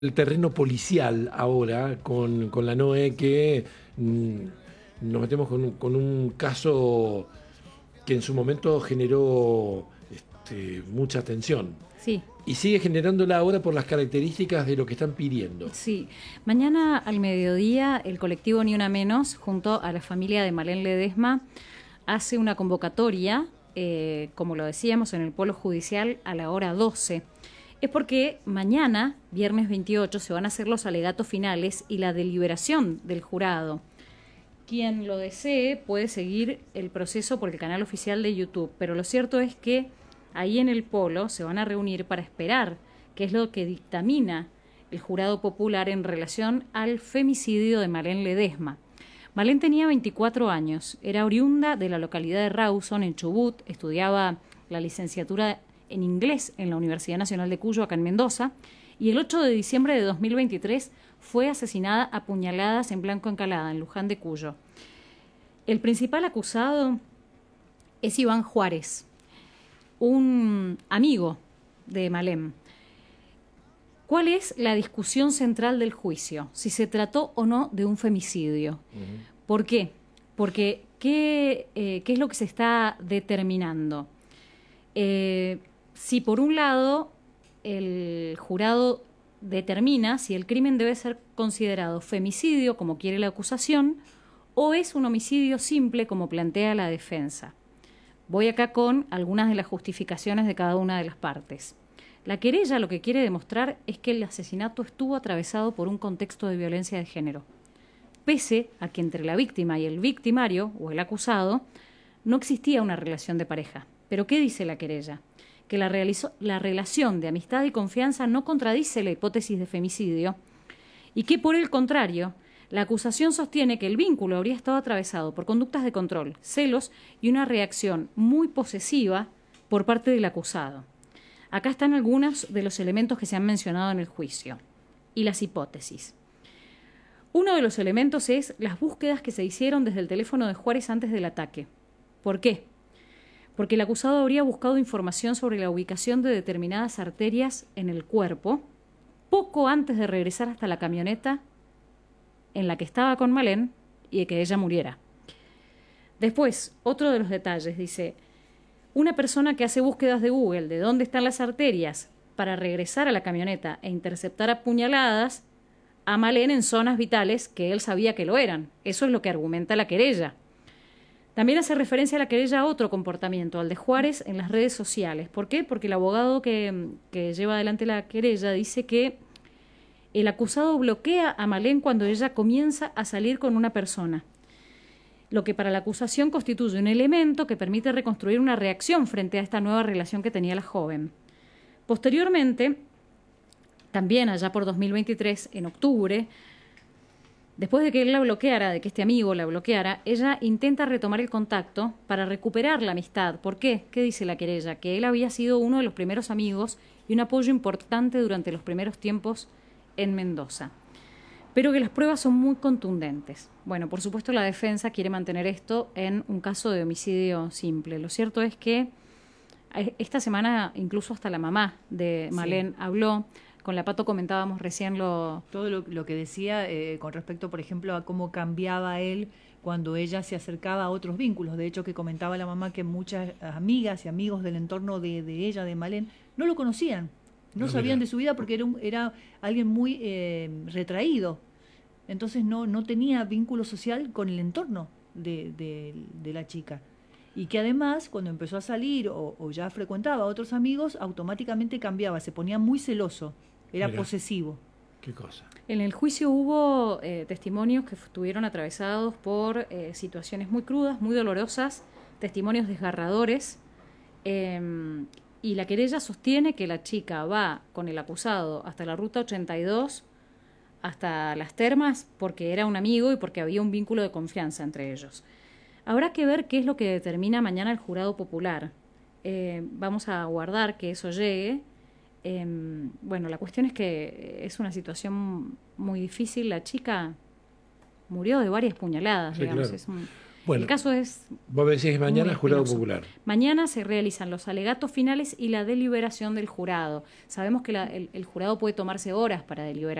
el terreno policial ahora con la NOE que nos metemos con un caso que en su momento generó mucha atención Sí, y sigue generándola ahora por las características de lo que están pidiendo. sí. Mañana al mediodía el colectivo Ni Una Menos, junto a la familia de Malén Ledesma, hace una convocatoria, como lo decíamos, en el Polo Judicial a la hora 12. Es porque mañana, viernes 28, se van a hacer los alegatos finales y la deliberación del jurado. Quien lo desee puede seguir el proceso por el canal oficial de YouTube, pero lo cierto es que ahí en el Polo se van a reunir para esperar qué es lo que dictamina el jurado popular en relación al femicidio de Malén Ledesma. Malén tenía 24 años, era oriunda de la localidad de Rawson, en Chubut, estudiaba la licenciatura en inglés en la Universidad Nacional de Cuyo, acá en Mendoza, y el 8 de diciembre de 2023 fue asesinada a puñaladas en Blanco Encalada, en Luján de Cuyo. El principal acusado es Iván Juárez, un amigo de Malén. ¿Cuál es la discusión central del juicio? Si se trató o no de un femicidio. ¿Por qué? Porque ¿qué es lo que se está determinando? Si por un lado el jurado determina si el crimen debe ser considerado femicidio, como quiere la acusación, o es un homicidio simple, como plantea la defensa. Voy acá con algunas de las justificaciones de cada una de las partes. La querella lo que quiere demostrar es que el asesinato estuvo atravesado por un contexto de violencia de género, pese a que entre la víctima y el victimario, o el acusado, no existía una relación de pareja. ¿Pero qué dice la querella? Que la relación de amistad y confianza no contradice la hipótesis de femicidio y que, por el contrario, la acusación sostiene que el vínculo habría estado atravesado por conductas de control, celos y una reacción muy posesiva por parte del acusado. Acá están algunos de los elementos que se han mencionado en el juicio y las hipótesis. Uno de los elementos es las búsquedas que se hicieron desde el teléfono de Juárez antes del ataque. ¿Por qué? Porque el acusado habría buscado información sobre la ubicación de determinadas arterias en el cuerpo poco antes de regresar hasta la camioneta en la que estaba con Malén y de que ella muriera. Después, otro de los detalles, dice, una persona que hace búsquedas de Google de dónde están las arterias para regresar a la camioneta e interceptar a puñaladas a Malén en zonas vitales que él sabía que lo eran. Eso es lo que argumenta la querella. También hace referencia a la querella a otro comportamiento, al de Juárez en las redes sociales. ¿Por qué? Porque el abogado que lleva adelante la querella dice que el acusado bloquea a Malén cuando ella comienza a salir con una persona, lo que para la acusación constituye un elemento que permite reconstruir una reacción frente a esta nueva relación que tenía la joven. Posteriormente, también allá por 2023, en octubre, después de que él la bloqueara, de que este amigo la bloqueara, ella intenta retomar el contacto para recuperar la amistad. ¿Por qué? ¿Qué dice la querella? Que él había sido uno de los primeros amigos y un apoyo importante durante los primeros tiempos en Mendoza, pero que las pruebas son muy contundentes. Bueno, por supuesto la defensa quiere mantener esto en un caso de homicidio simple. Lo cierto es que esta semana incluso hasta la mamá de Malén habló. Con la Pato comentábamos recién todo lo que decía con respecto, por ejemplo, a cómo cambiaba él cuando ella se acercaba a otros vínculos. De hecho, que comentaba la mamá que muchas amigas y amigos del entorno de ella, de Malén, no lo conocían. No sabían de su vida porque era alguien muy retraído. Entonces no tenía vínculo social con el entorno de la chica. Y que además, cuando empezó a salir o ya frecuentaba a otros amigos, automáticamente cambiaba, se ponía muy celoso, era posesivo. ¿Qué cosa? En el juicio hubo testimonios que estuvieron atravesados por situaciones muy crudas, muy dolorosas, testimonios desgarradores. Y la querella sostiene que la chica va con el acusado hasta la ruta 82, hasta las termas, porque era un amigo y porque había un vínculo de confianza entre ellos. Habrá que ver qué es lo que determina mañana el jurado popular. Vamos a aguardar que eso llegue. Bueno, la cuestión es que es una situación muy difícil. La chica murió de varias puñaladas, Sí, digamos. claro. Bueno, el caso es... vos me decís mañana muy jurado espinoso. popular. Mañana se realizan los alegatos finales y la deliberación del jurado. Sabemos que el jurado puede tomarse horas para deliberar.